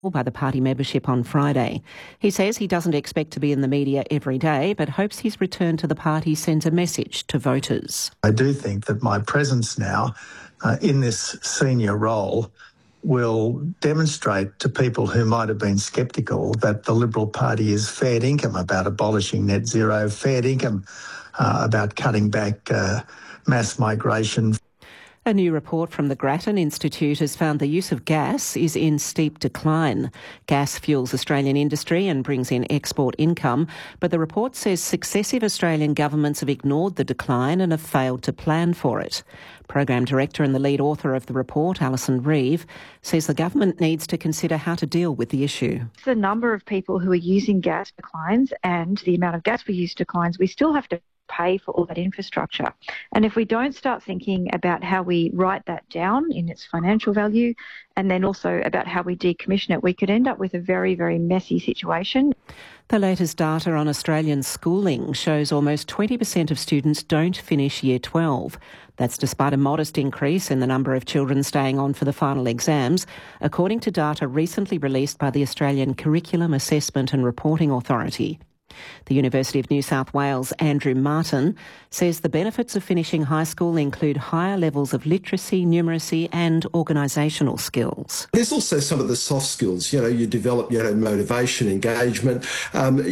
by the party membership on Friday. He says he doesn't expect to be in the media every day, but hopes his return to the party sends a message to voters. I do think that my presence now in this senior role will demonstrate to people who might have been sceptical that the Liberal Party is fair income about abolishing net zero, fair income about cutting back mass migration. A new report from the Grattan Institute has found the use of gas is in steep decline. Gas fuels Australian industry and brings in export income, but the report says successive Australian governments have ignored the decline and have failed to plan for it. Program Director and the lead author of the report, Alison Reeve, says the government needs to consider how to deal with the issue. The number of people who are using gas declines and the amount of gas we use declines. We still have to pay for all that infrastructure. And if we don't start thinking about how we write that down in its financial value and then also about how we decommission it, we could end up with a very, very messy situation. The latest data on Australian schooling shows almost 20% of students don't finish Year 12. That's despite a modest increase in the number of children staying on for the final exams, according to data recently released by the Australian Curriculum Assessment and Reporting Authority. The University of New South Wales' Andrew Martin says the benefits of finishing high school include higher levels of literacy, numeracy and organisational skills. There's also some of the soft skills, you develop, motivation, engagement, and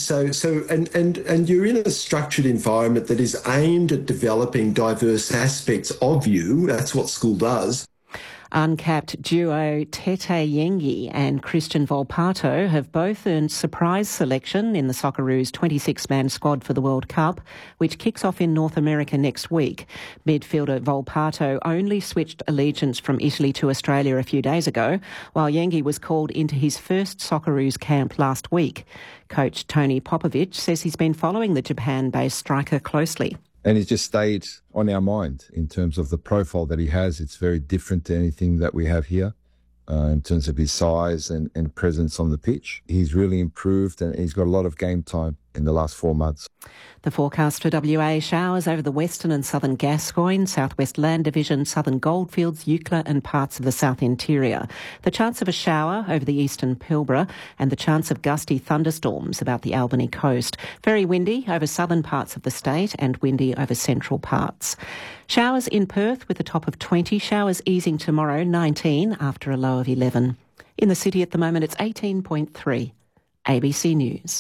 you're in a structured environment that is aimed at developing diverse aspects of you. That's what school does. Uncapped duo Tete Yengi and Christian Volpato have both earned surprise selection in the Socceroos 26-man squad for the World Cup, which kicks off in North America next week. Midfielder Volpato only switched allegiance from Italy to Australia a few days ago, while Yengi was called into his first Socceroos camp last week. Coach Tony Popovic says he's been following the Japan-based striker closely. And he's just stayed on our mind in terms of the profile that he has. It's very different to anything that we have here in terms of his size and presence on the pitch. He's really improved and he's got a lot of game time in the last 4 months. The forecast for WA: showers over the western and southern Gascoyne, southwest Land Division, southern Goldfields, Eucla and parts of the south interior. The chance of a shower over the eastern Pilbara and the chance of gusty thunderstorms about the Albany coast. Very windy over southern parts of the state and windy over central parts. Showers in Perth with a top of 20. Showers easing tomorrow, 19 after a low of 11. In the city at the moment it's 18.3. ABC News.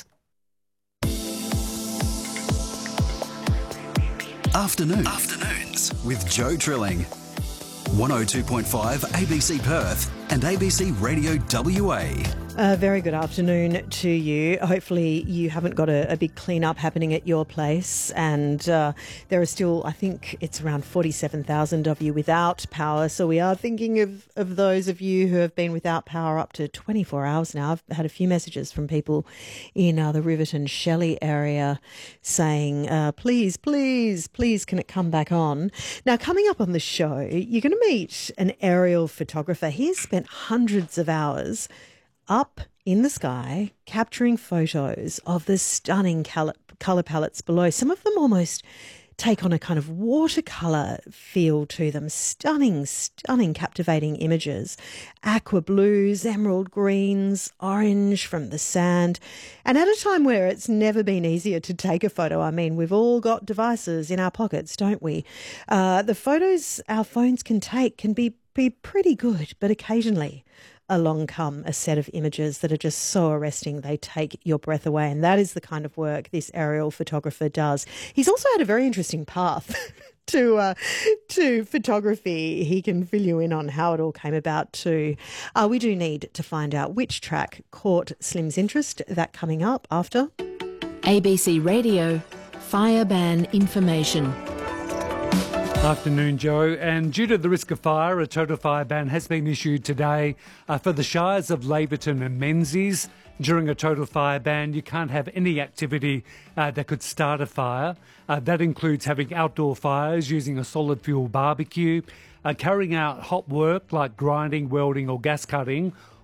Afternoons with Joe Trilling. 102.5 ABC Perth and ABC Radio WA. A very good afternoon to you. Hopefully you haven't got a big clean-up happening at your place, and there are still, I think it's around 47,000 of you without power, so we are thinking of those of you who have been without power up to 24 hours now. I've had a few messages from people in the Riverton Shelley area saying, please, can it come back on? Now, coming up on the show, you're going to meet an aerial photographer. He has spent hundreds of hours up in the sky capturing photos of the stunning colour palettes below. Some of them almost take on a kind of watercolour feel to them. Stunning, captivating images. Aqua blues, emerald greens, orange from the sand. And at a time where it's never been easier to take a photo, I mean, we've all got devices in our pockets, don't we? The photos our phones can take can be pretty good, but occasionally along come a set of images that are just so arresting they take your breath away, and that is the kind of work this aerial photographer does. He's also had a very interesting path to photography. He can fill you in on how it all came about too. We do need to find out which track caught Slim's interest. That coming up after. ABC Radio Fire Ban Information. Afternoon, Joe. And due to the risk of fire, a total fire ban has been issued today for the shires of Laverton and Menzies. During a total fire ban, you can't have any activity that could start a fire. That includes having outdoor fires using a solid fuel barbecue, carrying out hot work like grinding, welding or gas cutting,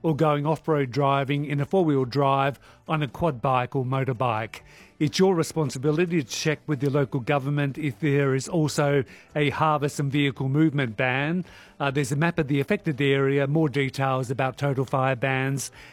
or going off-road driving in a four-wheel drive on a quad bike or motorbike. It's your responsibility to check with your local government if there is also a harvest and vehicle movement ban. There's a map of the affected area, more details about total fire bans